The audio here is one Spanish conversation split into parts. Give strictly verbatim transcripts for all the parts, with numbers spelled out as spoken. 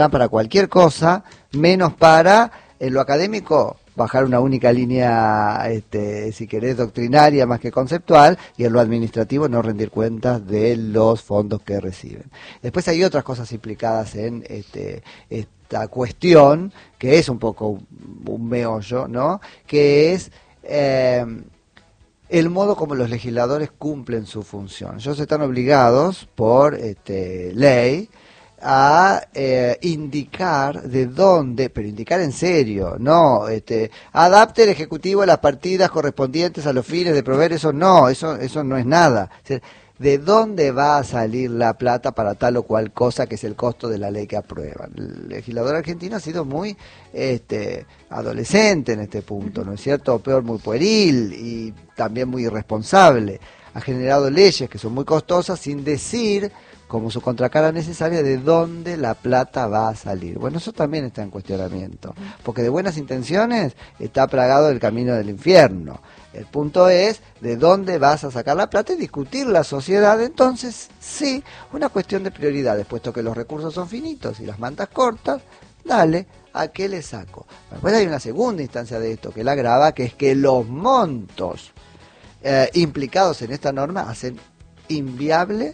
para cualquier cosa, menos para, en lo académico, bajar una única línea, este, si querés, doctrinaria más que conceptual, y en lo administrativo no rendir cuentas de los fondos que reciben. Después hay otras cosas implicadas en este, esta cuestión, que es un poco un, un meollo, ¿no? Que es eh, el modo como los legisladores cumplen su función. Ellos están obligados por este, ley a eh, indicar de dónde, pero indicar en serio, no, este, adapte el Ejecutivo a las partidas correspondientes a los fines de proveer, eso no, eso eso no es nada. O sea, de dónde va a salir la plata para tal o cual cosa que es el costo de la ley que aprueban. El legislador argentino ha sido muy este, adolescente en este punto, ¿no es cierto? O peor, muy pueril y también muy irresponsable. Ha generado leyes que son muy costosas sin decir, como su contracara necesaria, de dónde la plata va a salir. Bueno, eso también está en cuestionamiento, porque de buenas intenciones está plagado el camino del infierno. El punto es de dónde vas a sacar la plata y discutir la sociedad. Entonces, sí, una cuestión de prioridades, puesto que los recursos son finitos y las mantas cortas, dale, ¿a qué le saco? Después hay una segunda instancia de esto que la agrava, que es que los montos eh, implicados en esta norma hacen inviable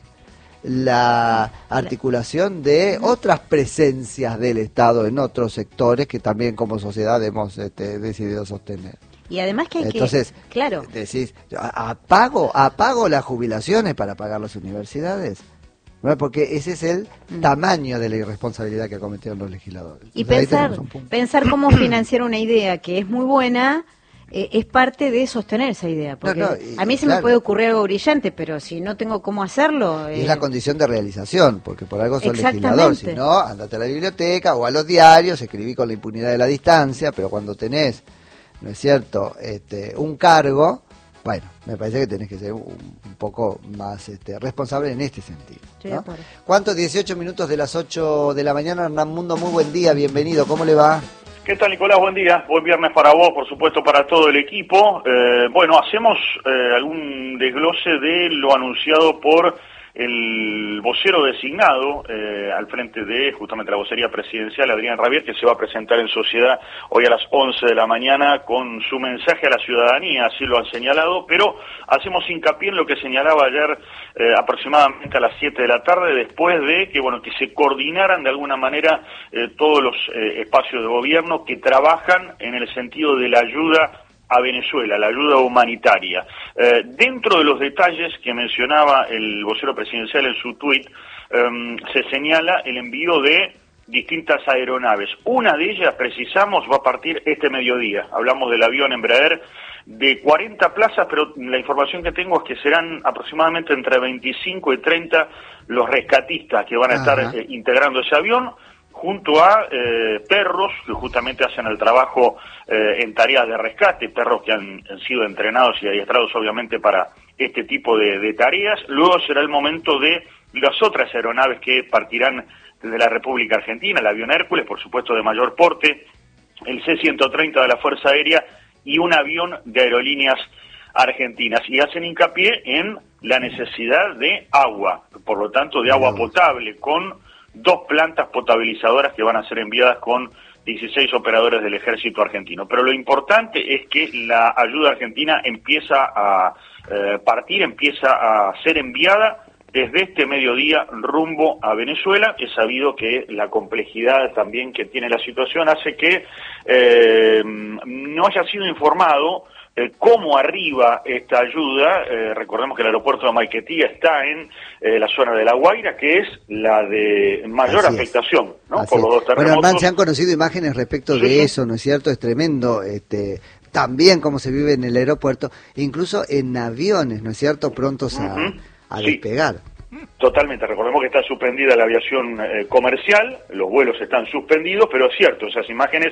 la articulación de otras presencias del Estado en otros sectores que también como sociedad hemos este, decidido sostener. Y además que hay Entonces, que... Claro. decís, ¿apago, apago las jubilaciones para pagar las universidades? ¿No? Porque ese es el mm. tamaño de la irresponsabilidad que cometieron los legisladores. Y Entonces, pensar, pensar cómo financiar una idea que es muy buena... Eh, es parte de sostener esa idea, porque no, no, y, a mí se claro. me puede ocurrir algo brillante, pero si no tengo cómo hacerlo... Eh... Y es la condición de realización, porque por algo son legislador, si no, andate a la biblioteca o a los diarios, escribí con la impunidad de la distancia, pero cuando tenés, ¿no es cierto?, este, un cargo, bueno, me parece que tenés que ser un, un poco más este, responsable en este sentido, ¿no? ¿Cuántos? dieciocho minutos de las ocho de la mañana, Hernán Mundo, muy buen día, bienvenido, ¿cómo le va? ¿Qué tal, Nicolás? Buen día. Buen viernes para vos, por supuesto, para todo el equipo. Eh, bueno, hacemos eh, algún desglose de lo anunciado por el vocero designado eh, al frente de justamente la vocería presidencial, Adrián Rabier, que se va a presentar en sociedad hoy a las once de la mañana con su mensaje a la ciudadanía, así lo han señalado, pero hacemos hincapié en lo que señalaba ayer eh, aproximadamente a las siete de la tarde, después de que, bueno, que se coordinaran de alguna manera eh, todos los eh, espacios de gobierno que trabajan en el sentido de la ayuda a Venezuela, la ayuda humanitaria. Eh, dentro de los detalles que mencionaba el vocero presidencial en su tuit, eh, se señala el envío de distintas aeronaves. Una de ellas, precisamos, va a partir este mediodía. Hablamos del avión Embraer de cuarenta plazas, pero la información que tengo es que serán aproximadamente entre veinticinco y treinta los rescatistas que van a Ajá. estar eh, integrando ese avión, junto a eh, perros que justamente hacen el trabajo eh, en tareas de rescate, perros que han, han sido entrenados y adiestrados obviamente para este tipo de, de tareas. Luego será el momento de las otras aeronaves que partirán desde la República Argentina, el avión Hércules, por supuesto de mayor porte, el C ciento treinta de la Fuerza Aérea y un avión de Aerolíneas Argentinas. Y hacen hincapié en la necesidad de agua, por lo tanto de agua potable, con dos plantas potabilizadoras que van a ser enviadas con dieciséis operadores del ejército argentino. Pero lo importante es que la ayuda argentina empieza a eh, partir, empieza a ser enviada desde este mediodía rumbo a Venezuela. Es sabido que la complejidad también que tiene la situación hace que eh, no haya sido informado Eh, cómo arriba esta ayuda. Eh, recordemos que el aeropuerto de Maiquetía está en eh, la zona de La Guaira, que es la de mayor Así afectación, es. ¿no? Por los dos terremotos. Bueno, Hernán, se han conocido imágenes respecto sí, de sí. eso, ¿no es cierto? Es tremendo, este, también cómo se vive en el aeropuerto, incluso en aviones, ¿no es cierto? Prontos a, uh-huh. a sí. despegar. Totalmente, recordemos que está suspendida la aviación eh, comercial, los vuelos están suspendidos, pero es cierto, esas imágenes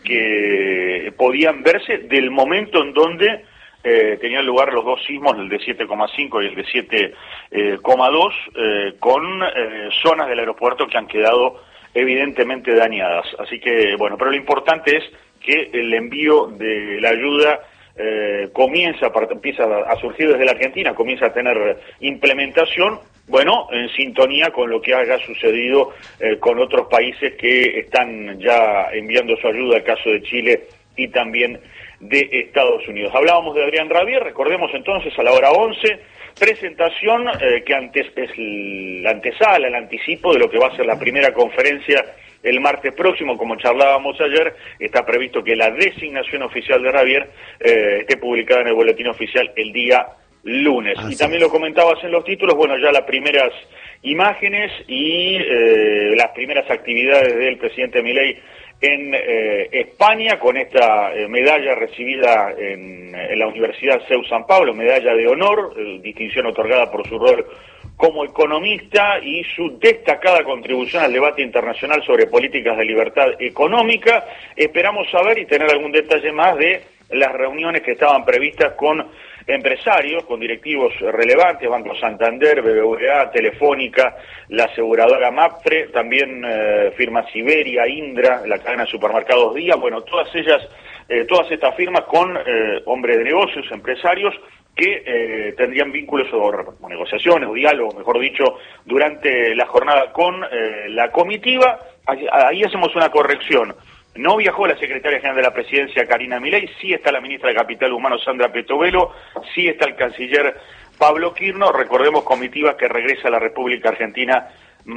que podían verse del momento en donde eh, tenían lugar los dos sismos, el de siete coma cinco y el de siete coma dos, eh, con eh, zonas del aeropuerto que han quedado evidentemente dañadas. Así que, bueno, pero lo importante es que el envío de la ayuda eh, comienza, empieza a surgir desde la Argentina, comienza a tener implementación, bueno, en sintonía con lo que haya sucedido eh, con otros países que están ya enviando su ayuda, el caso de Chile y también de Estados Unidos. Hablábamos de Adrián Rabier, recordemos entonces a la hora once, presentación eh, que antes es la antesala, el anticipo de lo que va a ser la primera conferencia el martes próximo. Como charlábamos ayer, está previsto que la designación oficial de Rabier eh, esté publicada en el boletín oficial el día lunes. Así y también es. Lo comentabas en los títulos, bueno, ya las primeras imágenes y eh, las primeras actividades del presidente Milei en eh, España, con esta eh, medalla recibida en, en la Universidad C E U San Pablo, medalla de honor, eh, distinción otorgada por su rol como economista y su destacada contribución al debate internacional sobre políticas de libertad económica. Esperamos saber y tener algún detalle más de las reuniones que estaban previstas con empresarios, con directivos relevantes, Banco Santander, B B V A, Telefónica, la aseguradora MAPFRE, también eh, firmas Iberia, Indra, la cadena de supermercados Día, bueno, todas ellas, eh, todas estas firmas con eh, hombres de negocios, empresarios, que eh, tendrían vínculos o, o negociaciones o diálogos, mejor dicho, durante la jornada con eh, la comitiva. Ahí, ahí hacemos una corrección. No viajó la secretaria general de la Presidencia, Karina Milei, sí está la ministra de Capital Humano, Sandra Petovelo, sí está el canciller Pablo Quirno. Recordemos, comitiva que regresa a la República Argentina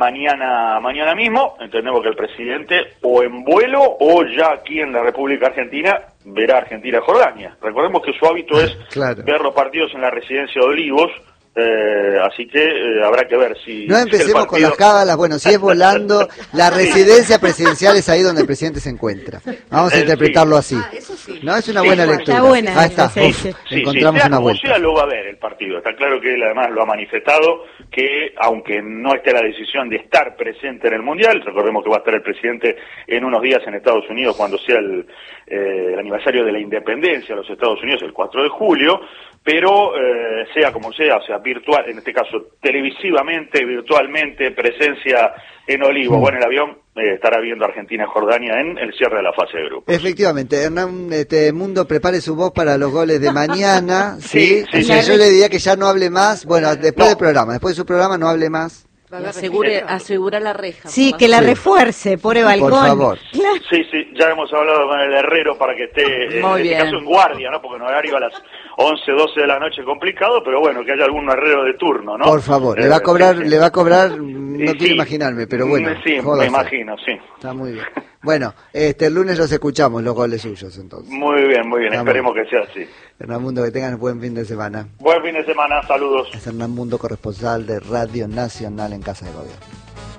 mañana mañana mismo. Entendemos que el presidente o en vuelo o ya aquí en la República Argentina verá Argentina-Jordania. Recordemos que su hábito es claro. ver los partidos en la residencia de Olivos. Eh, así que eh, habrá que ver si... No empecemos si partido... con las cábalas, bueno, si es volando, la residencia presidencial es ahí donde el presidente se encuentra. Vamos a eh, interpretarlo así. Ah, eso sí. No, es una sí, buena bueno, lectura. Está buena. Ahí está, sí, sí, encontramos sí, sea una como vuelta. Sea, lo va a ver el partido. Está claro que él además lo ha manifestado, que aunque no esté la decisión de estar presente en el Mundial, recordemos que va a estar el presidente en unos días en Estados Unidos cuando sea el, eh, el aniversario de la independencia de los Estados Unidos, el cuatro de julio, pero eh, sea como sea, o sea, virtual, en este caso televisivamente, virtualmente, presencia en Olivos mm. o en el avión, eh, estará viendo Argentina-Jordania en el cierre de la fase de grupos. Efectivamente, Hernán este Mundo, prepare su voz para los goles de mañana, ¿sí? sí, sí, o sea, sí. Yo le diría que ya no hable más, bueno, después no. del programa, después de su programa no hable más. Asegure, asegura la reja. Sí, que la sí. refuerce, pobre balcón. Por favor. Sí, sí, ya hemos hablado con el herrero para que esté, en este caso, en guardia, ¿no? Porque en horario a las once, doce de la noche complicado, pero bueno, que haya algún herrero de turno, ¿no? Por favor, eh, le va a cobrar, sí, sí. le va a cobrar, no sí, quiero imaginarme, pero bueno. Sí, me imagino, sí. Está muy bien. Bueno, este el lunes los escuchamos, los goles suyos, entonces. Muy bien, muy bien, Estamos. esperemos que sea así. Hernán Mundo, que tengan buen fin de semana. Buen fin de semana, saludos. Es Hernán Mundo, corresponsal de Radio Nacional en Casa de Gobierno.